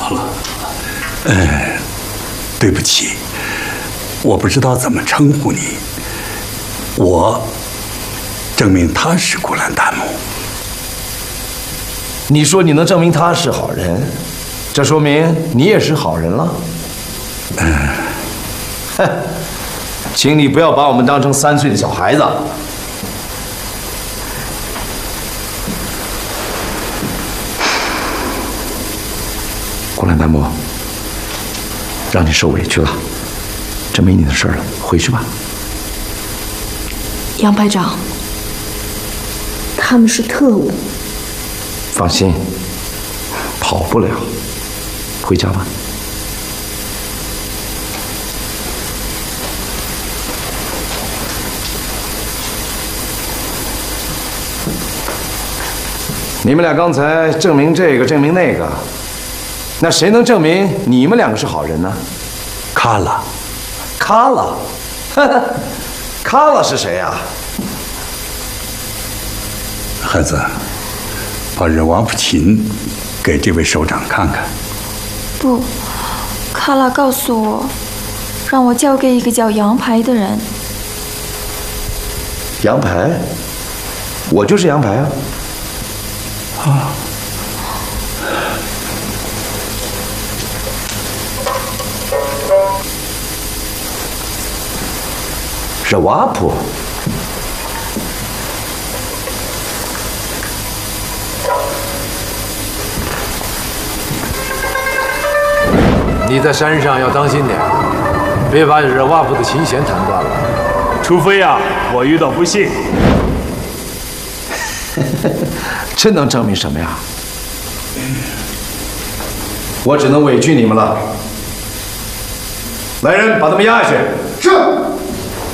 好了。对不起，我不知道怎么称呼你。我证明他是古兰丹木。 你说你能证明他是好人，这说明你也是好人了。哼，请你不要把我们当成3岁的小孩子。古兰丹木，让你受委屈了，这没你的事了，回去吧。 杨排长，他们是特务。 放心，跑不了，回家吧。你们俩刚才证明这个，证明那个，那谁能证明你们2个是好人呢？ 卡拉， 卡拉，卡拉是谁呀？ 孩子，把热瓦普琴给这位首长看看。 不，卡拉告诉我，让我交给一个叫杨排的人。 杨排？我就是杨排啊。 啊。 热瓦普。 你在山上要当心点，别把热瓦普的琴弦弹断了。 除非我遇到不幸。 这能证明什么呀？我只能委屈你们了。来人，把他们押下去。 是。